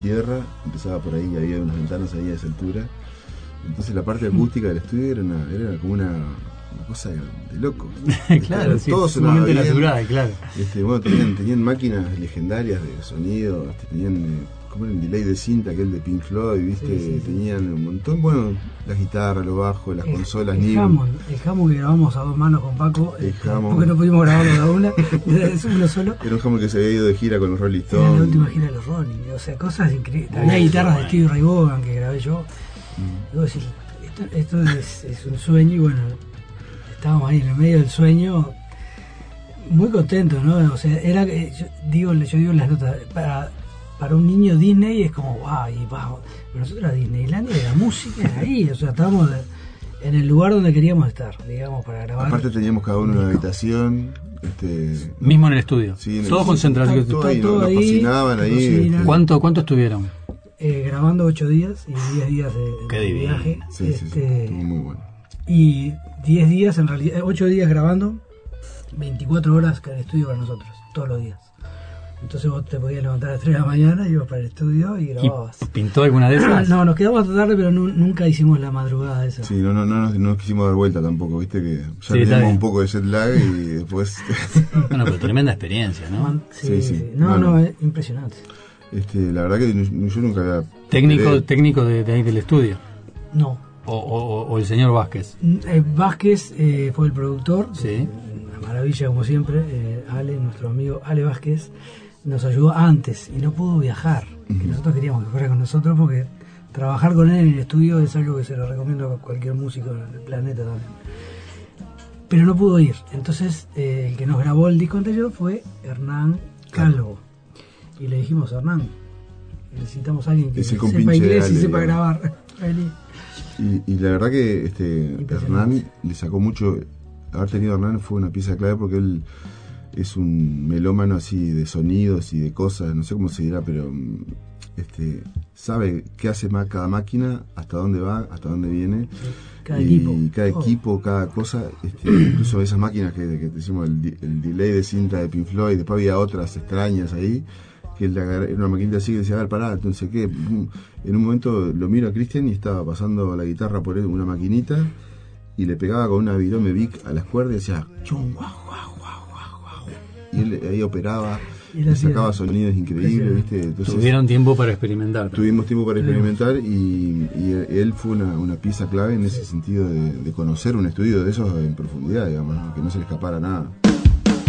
tierra, empezaba por ahí, había unas ventanas ahí a esa altura. Entonces la parte acústica del estudio era como una cosa de loco. Claro, sí, todo sonaba bien. natural, claro. Bueno, tenían máquinas legendarias de sonido, tenían como era el delay de cinta, aquel de Pink Floyd, ¿viste? Sí. Tenían un montón, bueno, las guitarras, los bajos, las consolas. El Hammond que grabamos a dos manos con Paco, porque no pudimos grabarlo a una, es uno solo. Era un Hammond que se había ido de gira con los Rolling Stones. Era la última gira de los Rolling, o sea, cosas increíbles. Había guitarras de Stevie Ray Vaughan que grabé yo. Debo decir, esto es un sueño, y bueno, estábamos ahí en el medio del sueño, muy contentos, ¿no? O sea, era, yo digo en las notas, para un niño Disney es como wow, y vamos, pero nosotros la Disneylandia de la música era ahí, o sea, estábamos en el lugar donde queríamos estar, digamos, para grabar. Aparte teníamos cada uno una habitación, mismo en el estudio, sí, todos concentrados, todo ahí, nos cocinaban ahí. ¿Cuánto estuvieron? Grabando 8 días y 10 días de viaje. Sí, estuvo muy bueno. Y 10 días, en realidad, 8 días grabando, 24 horas cada estudio para nosotros, todos los días. Entonces vos te podías levantar a las 3 de la mañana, ibas para el estudio y grababas. ¿Y pintó alguna de esas? No, nos quedamos hasta tarde, pero nunca hicimos la madrugada esa. Sí, no quisimos dar vuelta tampoco, viste que ya teníamos un poco de jet lag y después... Bueno, pero tremenda experiencia, ¿no? Sí. No, es impresionante. La verdad que yo nunca había... ¿Técnico de ahí del estudio? No. ¿O el señor Vázquez? Vázquez fue el productor. Sí. Una maravilla, como siempre. Ale, nuestro amigo Ale Vázquez, nos ayudó antes y no pudo viajar. Que nosotros queríamos que fuera con nosotros porque trabajar con él en el estudio es algo que se lo recomiendo a cualquier músico en el planeta también. Pero no pudo ir. Entonces, el que nos grabó el disco anterior fue Hernán Calvo. Y le dijimos, Hernán, necesitamos a alguien que sepa inglés y sepa grabar. Y la verdad que Hernán le sacó mucho. Haber tenido a Hernán fue una pieza clave porque él es un melómano así de sonidos y de cosas, no sé cómo se dirá, pero sabe qué hace cada máquina, hasta dónde va, hasta dónde viene. Cada equipo, cada cosa, incluso esas máquinas que decimos el delay de cinta de Pink Floyd, después había otras extrañas ahí, que era una maquinita así que decía, a ver, pará, entonces qué, en un momento lo miro a Cristian y estaba pasando la guitarra por una maquinita y le pegaba con una Virome Vic a las cuerdas y decía chum, guau, guau, guau, guau, y él ahí operaba y sacaba sonidos increíbles, ¿viste? Entonces, tuvieron tiempo para experimentar. Tuvimos tiempo para experimentar y él fue una pieza clave en ese sentido de conocer un estudio de esos en profundidad, digamos, ¿no? Que no se le escapara nada.